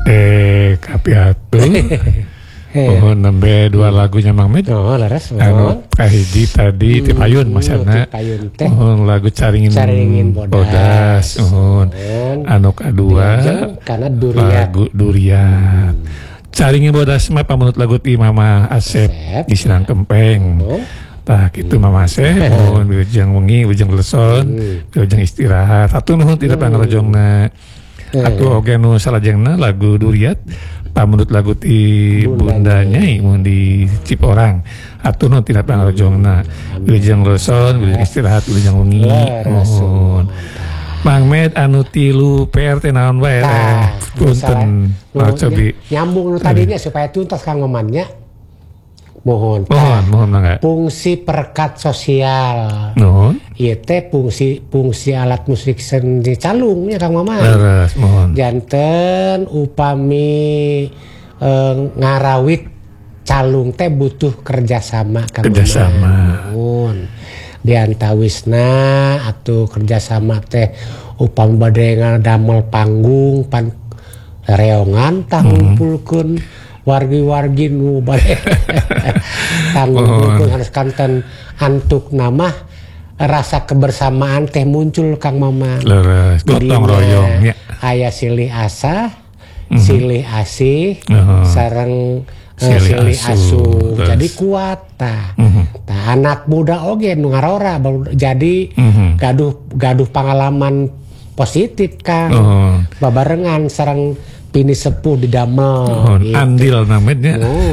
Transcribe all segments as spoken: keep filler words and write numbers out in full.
teh kapiatu. Mohon nembe dua lagunya Mang Med. Oh, laras Anu kahiji tadi ti payun masana. Mohon lagu caringin Caringin bodas. bodas. Mohon. Anu kadua karena durian. Lagu durian. Caringin bodas mah pamunut lagu ti Mama Asep di Sinang Kempeng. Tah kitu Mama Asep mohon wilujeng wengi, wilujeng leson, wilujeng istirahat. Satu nuhun tidak pangrojongna. Atuh oge nu salajengna lagu duriat pamunut lagu ti Bunda Nyai mun di Ciporang. Atuh nuhun tina pangrojongna. Wilujeng leson, wilujeng istirahat, wilujeng wengi. Mohon. Mang Med anu tilu P R T naon wae teh. Punten cobi nyambung nu tadinya supaya tuntas Kang Mamannya. Mohon, mohon, mohon mangga. Fungsi perekat sosial. Nuhun. Ieu teh fungsi fungsi alat musik seni calungnya Kang Maman. Leres, mohon. Janten upami e, ngarawit calung teh butuh kerjasama Kang kerjasama. Maman. Mohon. Diantawisna atuh kerjasama teh upami bade ngadamel panggung pan reongan tah ngumpulkeun hmm. wargi-wargi nu bade tanggung harus kanten antuk nama rasa kebersamaan teh muncul Kang Maman. Leres gotong royong ya. Aya silih asa, mm-hmm. silih asih, uh-huh. sareng silih, silih asuh. asuh. Jadi kuat tah. Mm-hmm. Tah anak muda oge nu ngarora jadi mm-hmm. gaduh gaduh pengalaman positif Kang. Uh-huh. Babarengan sareng pini sepuh di damel oh, gitu. Andil namanya oh,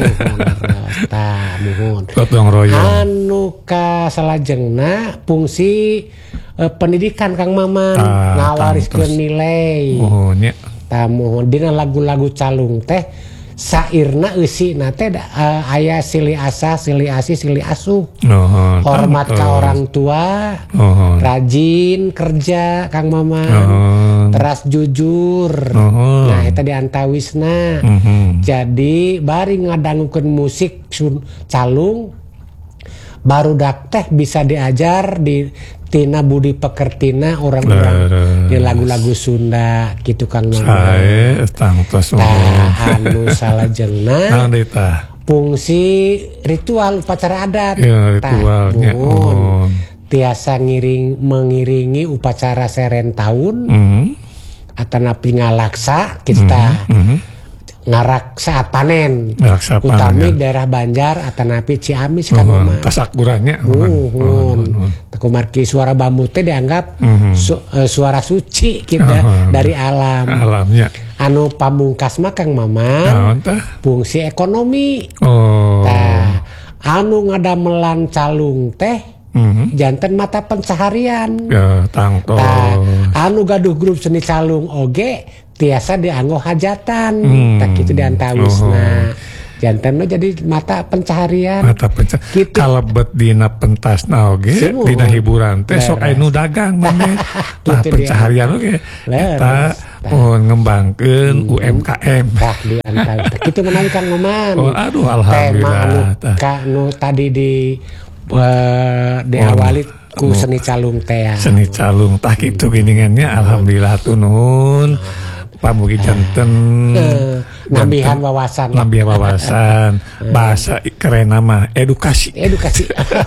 tah muhun gotong royong anu ka salajengna fungsi eh, pendidikan Kang Maman ah, ngawariskeun nilai oh nya tah muhun dina lagu-lagu calung teh sairna eusina teh uh, aya silih asa, silih asih, silih asuh. Oh, hormat ka oh. orang tua, oh. rajin kerja Kang Maman, oh. teras jujur. Oh. Nah eta diantawisna. Mm-hmm. Jadi bari ngadangukeun musik calung barudak teh bisa diajar di tina budi pekertina orang-orang di lagu-lagu Sunda gitu Kang Maman. Sae tangtos tah anu salajengna fungsi ritual upacara adat ya, ritualnya oh. tiasa ngiring mengiringi upacara seren tahun mm-hmm. atanapi ngalaksa kita mm-hmm. Mm-hmm. ngarak saat panen utami daerah Banjar atanapi Ciamis Kang Maman kasakgurannya uhun kumarki suara bambu teh dianggap mm-hmm. su, uh, suara suci kita uh-huh. dari alam alamnya anu pamungkas mah Kang Maman nah, fungsi ekonomi oh. tah anu ngadamelan calung teh mm-hmm. janten mata pencaharian ya tangto anu gaduh grup seni calung oge tiasa dianggo hajatan hmm. tak kitu diantawisna oh. janten jadi mata pencaharian mata pencaharian gitu. Kalebet dina pentasna oge dina hiburan teh sok aya nu dagang mah tah pencaharian oge eta mohon ngembangkeun U M K M tah diantawisna kitu menawi Kang Maman oh aduh alhamdulillah tema anu ka nu tadi di uh, diawali oh. ku seni calung teh seni calung tah kitu geuningannya alhamdulillah tunun pamugi janten uh, nambihan wawasan nambihan wawasan bahasa keren nama edukasi edukasi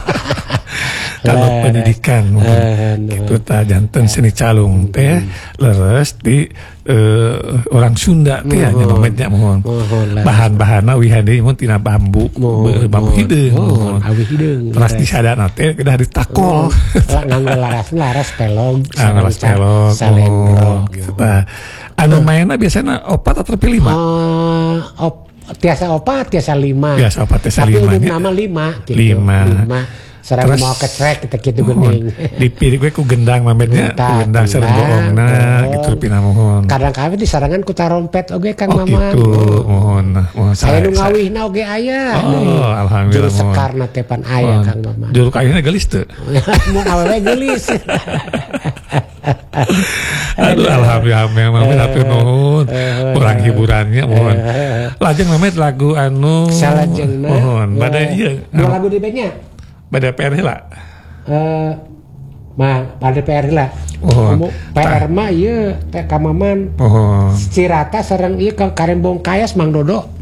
kalau pendidikan uh, gitu ta janten seni calung teh leres di uh, orang Sunda teh nya mametnya mohon bahan-bahanna wihade mun tina bambu bambu hideung mohon awi hideung terus disadana teh kedah ditakol nganggo laras laras pelog laras pelog salendro gitu ta anu mainna biasanya opat atau terpilih lima uh, op, tiasa opat tiasa lima biasa opat tiasa tapi lima tapi nama lima gitu. lima, lima. Sarang mau kecrek kita gitu geuning dipilih gue ku gendang mametnya ku gendang sareng bohongna gitu pina mohon kadang-kadang di sarangan ku tarompet oge Kang oh, Maman gitu mohon mohon saya nu ngawihna oge aya oh alhamdulillah juru sekarna tepan aya Kang Maman juru kayuna gelis teu mun awewe gelis aduh alhamdulillah memang hatur nuhun kurang hiburannya mohon lajeng mamet lagu anu salajengna mohon bade ieu dua lagu di bandnya pada P R lah eh mah pada P R lah Oh, P R mah ieu teh kamaman. Oh. Cirata sareng ieu ka Karembong Kayas Mang Dodo.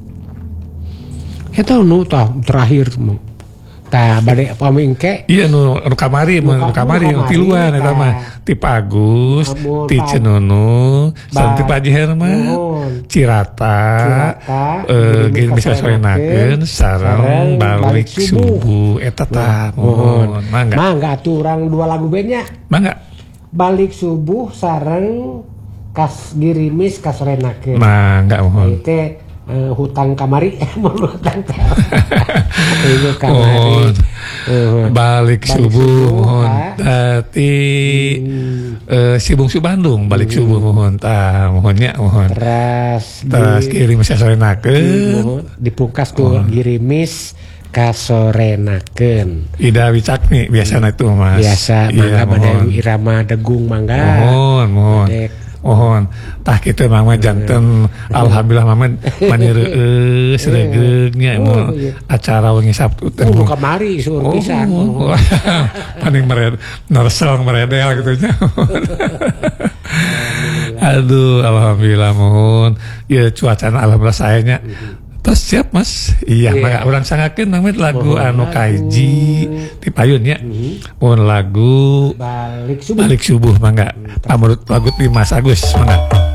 Eta nu tah terakhir tah bade pamingke. Iya nu nu kamari nu kamari nu tiluan eta mah ti Pak Agus, ti Cenunu, sareng ti Pak Haji Herman, Cirata, eh gini bisa sorenakeun sareng balik subuh eta tah mohon. Mangga. Mangga atuh urang dua lagu bandnya. Mangga. Balik subuh sareng kas girimis kasorenakeun. Mangga mohon. Teh Uh, hutang kamari mau hutang itu kamari oh, uh, balik, balik subuh mohon tadi hmm. uh, si bungsu Bandung balik hmm. subuh mohon tah mohonnya mohon terus terus girimis kasorenakeun dipungkas ku oh. girimis kasorenakeun Ida Wicakni biasana itu Mas biasa mangga bade irama degung mangga mohon mohon mohon tah kitu mama janten alhamdulillah mama manireueus regeugnya mau acara wengi Sabtu teh oh kamari sueur pisan paning mered nersel meredel gitu nya aduh alhamdulillah mohon ya cuacana alhamdulillah sayanya terus siap Mas iya mangga urang sangakeun namanya lagu anu kaiji ti payun nya mohon lagu balik subuh balik subuh mangga menurut lagu ti Mas Agus mangga